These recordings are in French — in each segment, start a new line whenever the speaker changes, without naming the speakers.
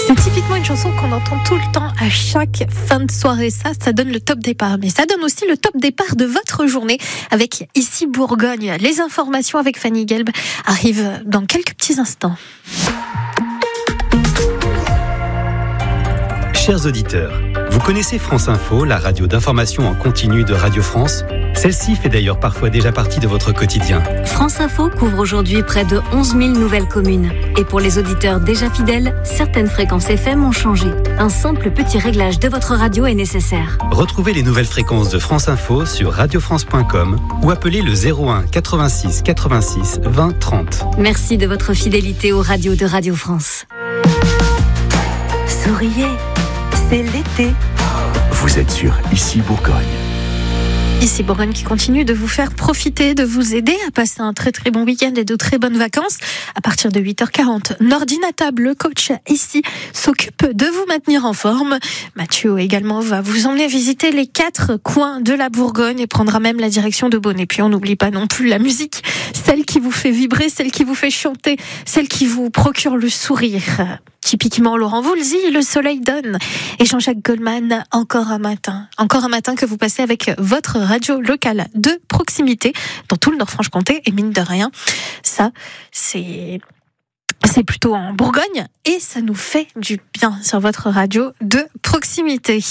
C'est typiquement une chanson qu'on entend tout le temps à chaque fin de soirée. Ça donne le top départ. Mais ça donne aussi le top départ de votre journée avec Ici Bourgogne. Les informations avec Fanny Gelb arrivent dans quelques petits instants.
Chers auditeurs, vous connaissez France Info, la radio d'information en continu de Radio France ? Celle-ci fait d'ailleurs parfois déjà partie de votre quotidien.
France Info couvre aujourd'hui près de 11 000 nouvelles communes. Et pour les auditeurs déjà fidèles, certaines fréquences FM ont changé. Un simple petit réglage de votre radio est nécessaire.
Retrouvez les nouvelles fréquences de France Info sur radiofrance.com ou appelez le 01 86 86 20 30.
Merci de votre fidélité aux radios de Radio France.
Souriez, c'est l'été.
Vous êtes sur Ici Bourgogne.
Ici Bourgogne qui continue de vous faire profiter, de vous aider à passer un très très bon week-end et de très bonnes vacances. À partir de 8h40, Nordinatable, le coach ici, s'occupe de vous maintenir en forme. Mathieu également va vous emmener visiter les 4 coins de la Bourgogne et prendra même la direction de Beaune. Et puis on n'oublie pas non plus la musique, celle qui vous fait vibrer, celle qui vous fait chanter, celle qui vous procure le sourire. Typiquement Laurent Voulzy, Le Soleil donne. Et Jean-Jacques Goldman, encore un matin que vous passez avec votre radio locale de proximité dans tout le Nord-Franche-Comté. Et mine de rien, ça, c'est plutôt en Bourgogne et ça nous fait du bien sur votre radio de proximité.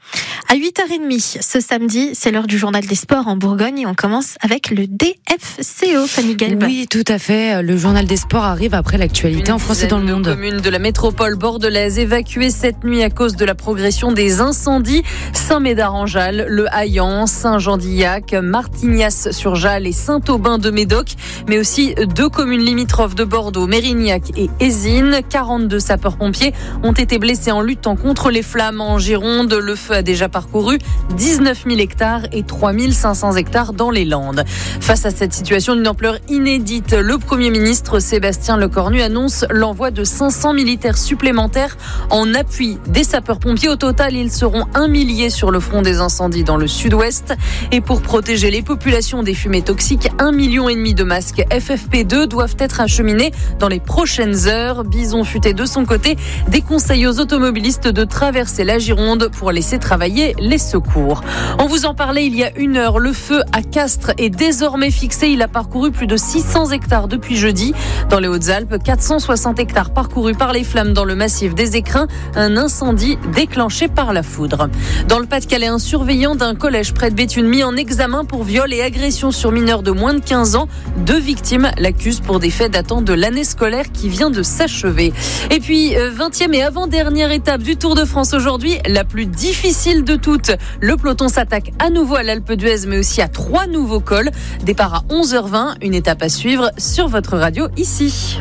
À 8h30 ce samedi, c'est l'heure du journal des sports en Bourgogne et on commence avec le DFCO, Fanny Gelb.
Oui, tout à fait. Le journal des sports arrive après l'actualité en France et dans le monde.
Une commune de la métropole bordelaise évacuée cette nuit à cause de la progression des incendies. Saint-Médard-en-Jalles, Le Haillan, Saint-Jean-d'Illac, Martignas-sur-Jalles et Saint-Aubin-de-Médoc, mais aussi 2 communes limitrophes de Bordeaux, Mérignac et Ézines. 42 sapeurs-pompiers ont été blessés en luttant contre les flammes en Gironde. Le feu a déjà parcouru 19 000 hectares et 3 500 hectares dans les Landes. Face à cette situation d'une ampleur inédite, le Premier ministre Sébastien Lecornu annonce l'envoi de 500 militaires supplémentaires en appui des sapeurs-pompiers. Au total, ils seront 1 millier sur le front des incendies dans le sud-ouest. Et pour protéger les populations des fumées toxiques, 1,5 million de masques FFP2 doivent être acheminés dans les prochaines heures. Bison Futé, de son côté, déconseille aux automobilistes de traverser la Gironde pour laisser travailler les secours. On vous en parlait il y a 1 heure. Le feu à Castres est désormais fixé. Il a parcouru plus de 600 hectares depuis jeudi. Dans les Hautes-Alpes, 460 hectares parcourus par les flammes dans le massif des Écrins. Un incendie déclenché par la foudre. Dans le Pas-de-Calais, un surveillant d'un collège près de Béthune mis en examen pour viol et agression sur mineurs de moins de 15 ans. 2 victimes l'accusent pour des faits datant de l'année scolaire qui vient de s'achever. Et puis, 20e et avant-dernière étape du Tour de France aujourd'hui, la plus difficile de toutes. Le peloton s'attaque à nouveau à l'Alpe d'Huez, mais aussi à 3 nouveaux cols. Départ à 11h20, une étape à suivre sur votre radio ici.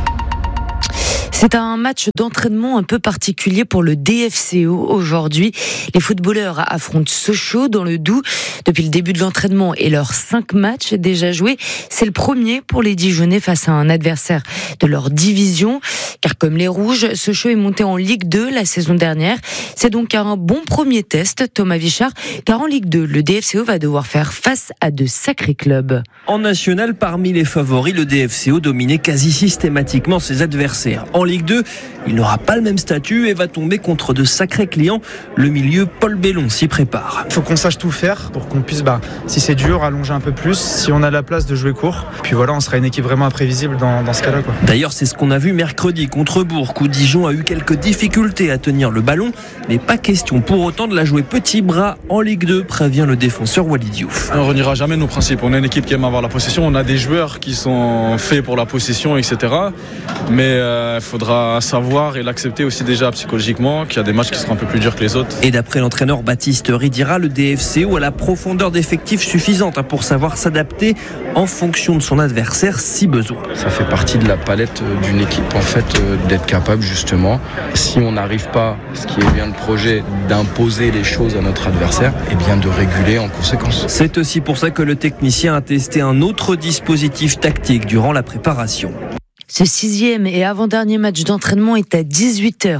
C'est un match d'entraînement un peu particulier pour le DFCO aujourd'hui. Les footballeurs affrontent Sochaux dans le Doubs. Depuis le début de l'entraînement et leurs 5 matchs déjà joués, c'est le premier pour les Dijonais face à un adversaire de leur division. Car comme les Rouges, Sochaux est monté en Ligue 2 la saison dernière. C'est donc un bon premier test, Thomas Vichard, car en Ligue 2, le DFCO va devoir faire face à de sacrés clubs.
En national, parmi les favoris, le DFCO dominait quasi systématiquement ses adversaires. En Ligue 2, il n'aura pas le même statut et va tomber contre de sacrés clients. Le milieu Paul Bellon s'y prépare.
Il faut qu'on sache tout faire pour qu'on puisse, si c'est dur, allonger un peu plus, si on a la place de jouer court. Puis voilà, on sera une équipe vraiment imprévisible dans ce cas-là.
D'ailleurs, c'est ce qu'on a vu mercredi contre Bourg, où Dijon a eu quelques difficultés à tenir le ballon, mais pas question pour autant de la jouer petit bras en Ligue 2, prévient le défenseur Walid Diouf.
On ne reniera jamais nos principes. On est une équipe qui aime avoir la possession, on a des joueurs qui sont faits pour la possession, etc. Mais il faudra savoir et l'accepter aussi déjà psychologiquement, qu'il y a des matchs qui seront un peu plus durs que les autres.
Et d'après l'entraîneur Baptiste Ridira, le DFCO a la profondeur d'effectif suffisante pour savoir s'adapter en fonction de son adversaire si besoin.
Ça fait partie de la palette d'une équipe en fait d'être capable justement, si on n'arrive pas, ce qui est bien le projet, d'imposer les choses à notre adversaire, et bien de réguler en conséquence.
C'est aussi pour ça que le technicien a testé un autre dispositif tactique durant la préparation.
Ce 6e et avant-dernier match d'entraînement est à 18h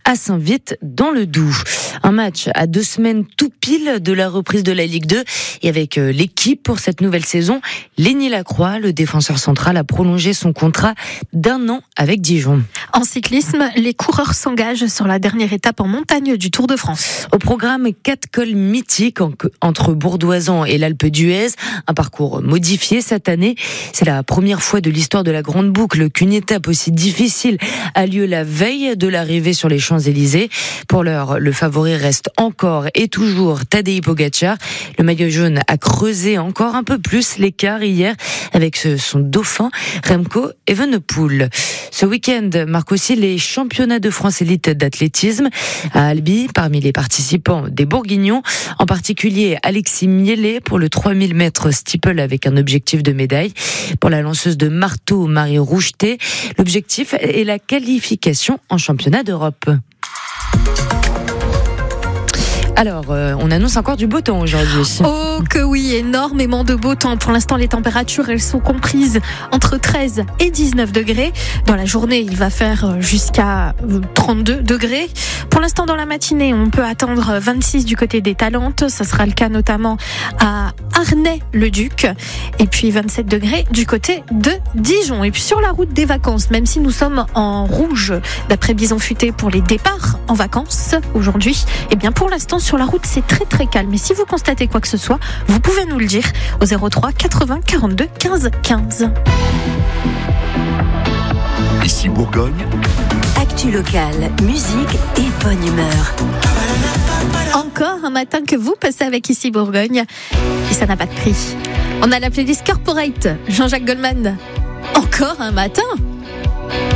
à Saint-Vite dans le Doubs. Un match à 2 semaines tout pile de la reprise de la Ligue 2 et avec l'équipe pour cette nouvelle saison, Lenny Lacroix, le défenseur central, a prolongé son contrat d'1 an avec Dijon.
En cyclisme, les coureurs s'engagent sur la dernière étape en montagne du Tour de France.
Au programme, 4 cols mythiques entre Bourdoisan et l'Alpe d'Huez. Un parcours modifié cette année. C'est la première fois de l'histoire de la Grande Boucle qu'une étape aussi difficile a lieu la veille de l'arrivée sur les Champs-Élysées. Pour l'heure, le favori reste encore et toujours Tadej Pogačar. Le maillot jaune a creusé encore un peu plus l'écart hier avec son dauphin Remco Evenepoel. Ce week-end marque aussi les championnats de France élite d'athlétisme à Albi. Parmi les participants, des Bourguignons, en particulier Alexis Miellet pour le 3000 mètres steeple avec un objectif de médaille. Pour la lanceuse de marteau Marie Roucheté, l'objectif est la qualification en championnat d'Europe. Alors, on annonce encore du beau temps aujourd'hui.
Oh que oui, énormément de beau temps. Pour l'instant, les températures, elles sont comprises entre 13 et 19 degrés. Dans la journée, il va faire jusqu'à 32 degrés. Pour l'instant, dans la matinée, on peut attendre 26 du côté des Talantes. Ça sera le cas notamment à Arnay-le-Duc. Et puis 27 degrés du côté de Dijon. Et puis sur la route des vacances, même si nous sommes en rouge, d'après Bison Futé pour les départs en vacances aujourd'hui, eh bien pour l'instant, sur la route, c'est très très calme. Et si vous constatez quoi que ce soit, vous pouvez nous le dire au 03 80 42 15 15.
Ici Bourgogne.
Actu locale, musique et bonne humeur.
Encore un matin que vous passez avec Ici Bourgogne. Et ça n'a pas de prix. On a la playlist Corporate, Jean-Jacques Goldman. Encore un matin.